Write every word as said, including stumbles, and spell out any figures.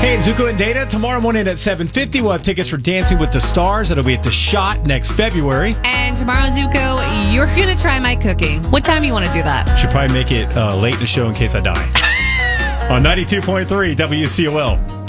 Hey, Zuko and Data. Tomorrow morning at seven fifty, we'll have tickets for Dancing with the Stars. It'll be at The Shot next February. And tomorrow, Zuko, you're going to try my cooking. What time do you want to do that? Should probably make it uh, late in the show in case I die. On ninety-two point three W C O L.